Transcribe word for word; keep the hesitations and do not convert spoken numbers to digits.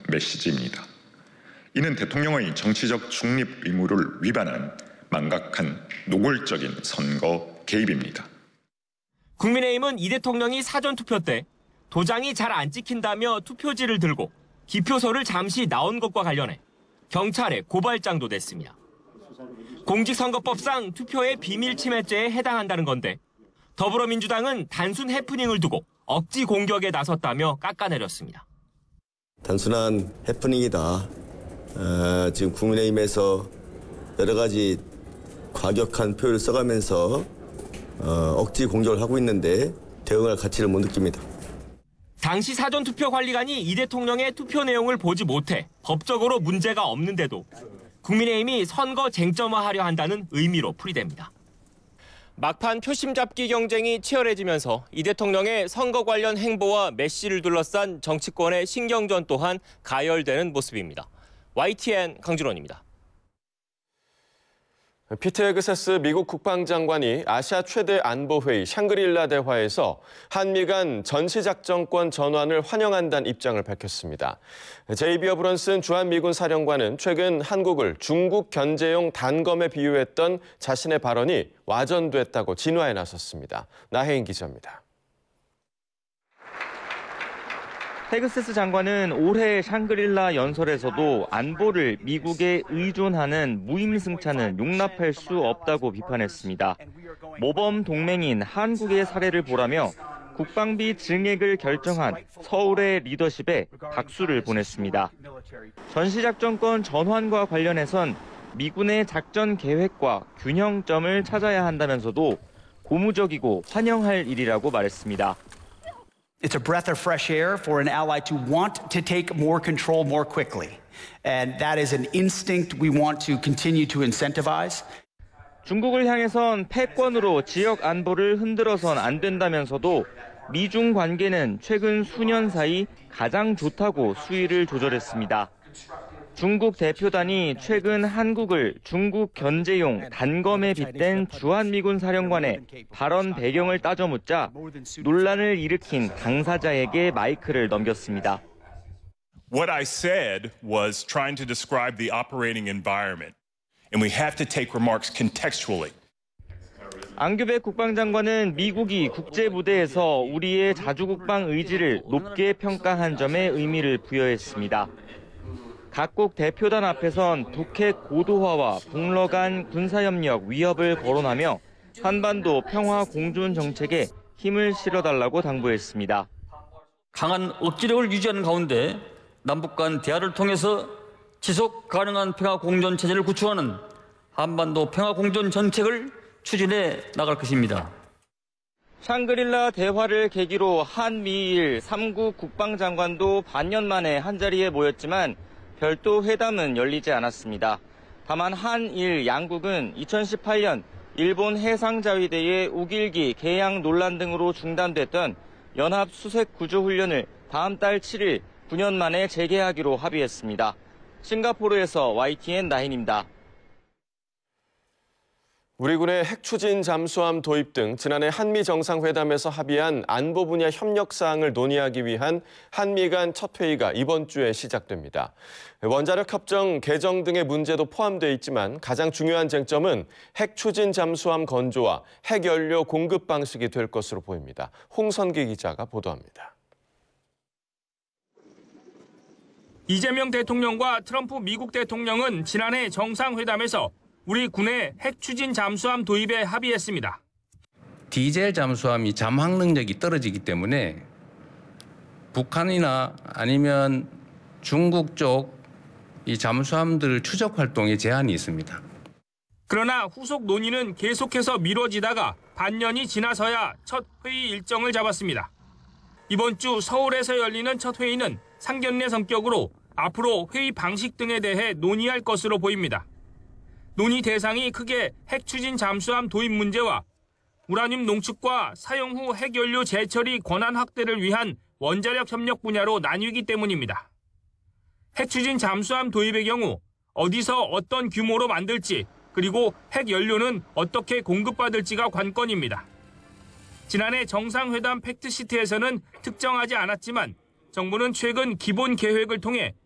메시지입니다. 이는 대통령의 정치적 중립 의무를 위반한 망각한 노골적인 선거 개입입니다. 국민의힘은 이 대통령이 사전투표 때 도장이 잘 안 찍힌다며 투표지를 들고 기표소를 잠시 나온 것과 관련해 경찰에 고발장도 냈습니다. 공직선거법상 투표의 비밀침해죄에 해당한다는 건데 더불어민주당은 단순 해프닝을 두고 억지 공격에 나섰다며 깎아내렸습니다. 단순한 해프닝이다. 어, 지금 국민의힘에서 여러 가지 과격한 표현을 써가면서 어, 억지 공격을 하고 있는데 대응할 가치를 못 느낍니다. 당시 사전투표관리관이 이 대통령의 투표 내용을 보지 못해 법적으로 문제가 없는데도 국민의힘이 선거 쟁점화하려 한다는 의미로 풀이됩니다. 막판 표심 잡기 경쟁이 치열해지면서 이 대통령의 선거 관련 행보와 메시를 둘러싼 정치권의 신경전 또한 가열되는 모습입니다. 와이티엔 강준원입니다. 피트 헤그세스 미국 국방장관이 아시아 최대 안보회의 샹그릴라 대화에서 한미 간 전시작전권 전환을 환영한다는 입장을 밝혔습니다. 제이비 어브런슨 주한미군 사령관은 최근 한국을 중국 견제용 단검에 비유했던 자신의 발언이 와전됐다고 진화에 나섰습니다. 나혜인 기자입니다. 헤그세스 장관은 올해 샹그릴라 연설에서도 안보를 미국에 의존하는 무임승차는 용납할 수 없다고 비판했습니다. 모범 동맹인 한국의 사례를 보라며 국방비 증액을 결정한 서울의 리더십에 박수를 보냈습니다. 전시작전권 전환과 관련해선 미군의 작전 계획과 균형점을 찾아야 한다면서도 고무적이고 환영할 일이라고 말했습니다. It's a breath of fresh air for an ally to want to take more control more quickly. And that is an instinct we want to continue to incentivize. 중국을 향해선 패권으로 지역 안보를 흔들어선 안 된다면서도 미중 관계는 최근 수년 사이 가장 좋다고 수위를 조절했습니다. 중국 대표단이 최근 한국을 중국 견제용 단검에 빗댄 주한미군 사령관의 발언 배경을 따져 묻자 논란을 일으킨 당사자에게 마이크를 넘겼습니다. What I said was trying to describe the operating environment, and we have to take remarks contextually. 앙규백 국방장관은 미국이 국제무대에서 우리의 자주국방 의지를 높게 평가한 점에 의미를 부여했습니다. 각국 대표단 앞에선 북핵 고도화와 북러 간 군사협력 위협을 거론하며 한반도 평화 공존 정책에 힘을 실어달라고 당부했습니다. 강한 억지력을 유지하는 가운데 남북 간 대화를 통해서 지속 가능한 평화 공존 체제를 구축하는 한반도 평화 공존 정책을 추진해 나갈 것입니다. 샹그릴라 대화를 계기로 한미일 삼 국 국방장관도 반년 만에 한자리에 모였지만 별도 회담은 열리지 않았습니다. 다만 한일 양국은 이천십팔 년 일본 해상자위대의 우길기 개양 논란 등으로 중단됐던 연합 수색 구조 훈련을 다음 달 칠 일 구 년 만에 재개하기로 합의했습니다. 싱가포르에서 와이티엔 나인입니다. 우리 군의 핵 추진 잠수함 도입 등 지난해 한미 정상회담에서 합의한 안보 분야 협력 사항을 논의하기 위한 한미 간 첫 회의가 이번 주에 시작됩니다. 원자력 협정 개정 등의 문제도 포함되어 있지만 가장 중요한 쟁점은 핵 추진 잠수함 건조와 핵 연료 공급 방식이 될 것으로 보입니다. 홍선기 기자가 보도합니다. 이재명 대통령과 트럼프 미국 대통령은 지난해 정상회담에서 우리 군의 핵 추진 잠수함 도입에 합의했습니다. 디젤 잠수함이 잠항 능력이 떨어지기 때문에 북한이나 아니면 중국 쪽 이 잠수함들 추적 활동에 제한이 있습니다. 그러나 후속 논의는 계속해서 미뤄지다가 반년이 지나서야 첫 회의 일정을 잡았습니다. 이번 주 서울에서 열리는 첫 회의는 상견례 성격으로 앞으로 회의 방식 등에 대해 논의할 것으로 보입니다. 논의 대상이 크게 핵 추진 잠수함 도입 문제와 우라늄 농축과 사용 후 핵연료 재처리 권한 확대를 위한 원자력 협력 분야로 나뉘기 때문입니다. 핵 추진 잠수함 도입의 경우 어디서 어떤 규모로 만들지 그리고 핵연료는 어떻게 공급받을지가 관건입니다. 지난해 정상회담 팩트시트에서는 특정하지 않았지만 정부는 최근 기본 계획을 통해